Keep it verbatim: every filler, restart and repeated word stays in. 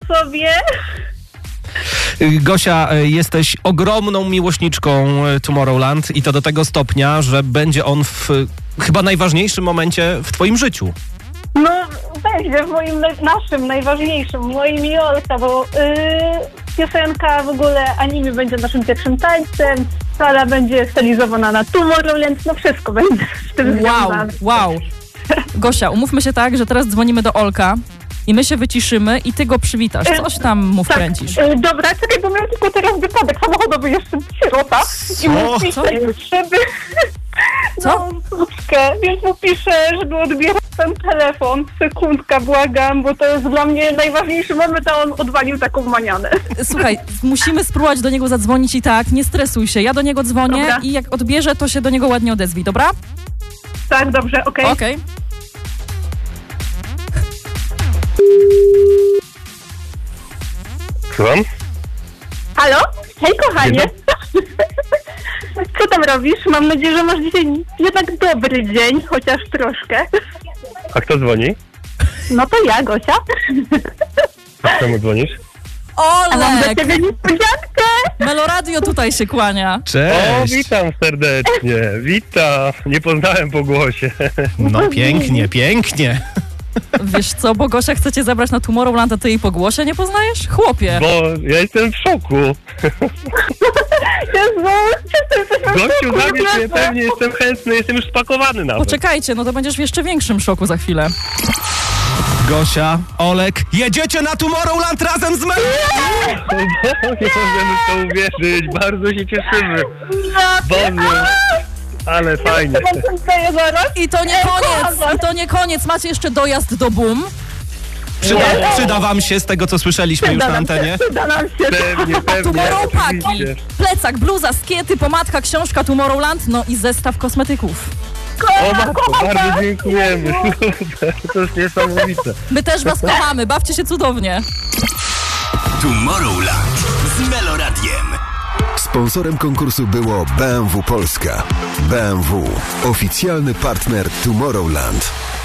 sobie. Gosia, jesteś ogromną miłośniczką Tomorrowland i to do tego stopnia, że będzie on w chyba najważniejszym momencie w twoim życiu. No, będzie w moim, naszym najważniejszym, moim i Olka, bo yy, piosenka w ogóle anime będzie naszym pierwszym tańcem, sala będzie stylizowana na Tomorrowland, no wszystko będzie z tym Wow, związane. wow. Gosia, umówmy się tak, że teraz dzwonimy do Olka i my się wyciszymy i ty go przywitasz. Coś tam mu wkręcisz. Tak, yy, dobra, czekaj, bo miał tylko teraz wypadek samochodowy jeszcze sierota i mu piszę, żeby... Co? No, troszkę, więc mu piszę, żeby odbierał ten telefon. Sekundka, błagam, bo to jest dla mnie najważniejszy moment, a on odwalił taką manianę. Słuchaj, musimy spróbować do niego zadzwonić i tak, nie stresuj się. Ja do niego dzwonię Dobra. i jak odbierze, to się do niego ładnie odezwij, dobra? Tak, dobrze, okej. Okay. Okej. Okay. Słucham? Halo? Hej, kochanie. Co tam robisz? Mam nadzieję, że masz dzisiaj jednak dobry dzień, chociaż troszkę. A kto dzwoni? No to ja, Gosia. A czemu dzwonisz? A mam do Olek! ciebie niespodziankę. Meloradio tutaj się kłania. Cześć! O, witam serdecznie, witam. Nie poznałem po głosie. No pięknie, pięknie. Wiesz co, bo Gosia chce cię zabrać na Tomorrowland, a ty jej po głosie nie poznajesz? Chłopie! Bo ja jestem w szoku. Jezu, jestem Gościu, zabierz mnie, pewnie jestem chętny, jestem już spakowany nawet. Poczekajcie, no to będziesz w jeszcze większym szoku za chwilę. Gosia, Olek, jedziecie na Tomorrowland razem z Mel! Nie możemy w to uwierzyć, bardzo się cieszymy. Boże, ale fajnie. I to nie koniec, i to nie koniec, macie jeszcze dojazd do Boom. Przyda, przyda wam się z tego, co słyszeliśmy już na antenie? Przyda nam się. Pewnie, pewnie, Tomorrow Paki, oczywiście. plecak, bluza, skiety, pomadka, książka Tomorrowland, no i zestaw kosmetyków. O matko, bardzo dziękujemy. Super, to jest niesamowite. My też was kochamy, bawcie się cudownie. Tomorrowland z Meloradiem. Sponsorem konkursu było B M W Polska. B M W, oficjalny partner Tomorrowland.